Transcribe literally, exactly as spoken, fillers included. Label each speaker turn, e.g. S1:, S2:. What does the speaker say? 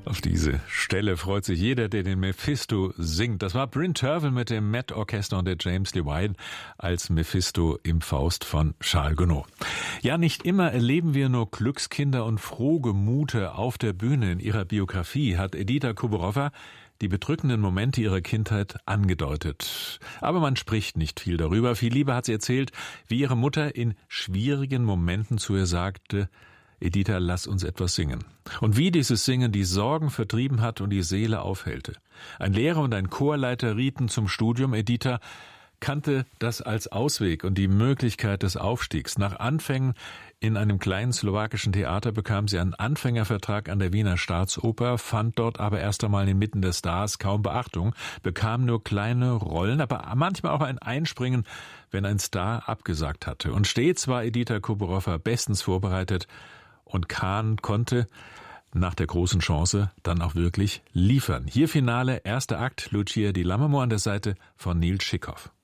S1: Auf diese Stelle freut sich jeder, der den Mephisto singt. Das war Bryn Terfel mit dem Met Orchester und der James Levine als Mephisto im Faust von Charles Gounod. Ja, nicht immer erleben wir nur Glückskinder und Frohgemute auf der Bühne. In ihrer Biografie hat Edita Kuborowa die bedrückenden Momente ihrer Kindheit angedeutet. Aber man spricht nicht viel darüber. Viel lieber hat sie erzählt, wie ihre Mutter in schwierigen Momenten zu ihr sagte: Edita, lass uns etwas singen. Und wie dieses Singen die Sorgen vertrieben hat und die Seele aufhellte. Ein Lehrer und ein Chorleiter rieten zum Studium. Edita kannte das als Ausweg und die Möglichkeit des Aufstiegs. Nach Anfängen in einem kleinen slowakischen Theater bekam sie einen Anfängervertrag an der Wiener Staatsoper, fand dort aber erst einmal inmitten der Stars kaum Beachtung, bekam nur kleine Rollen, aber manchmal auch ein Einspringen, wenn ein Star abgesagt hatte. Und stets war Edita Kuborowa bestens vorbereitet, und Kahn konnte nach der großen Chance dann auch wirklich liefern. Hier Finale, erster Akt, Lucia di Lammermoor an der Seite von Neil Schickhoff.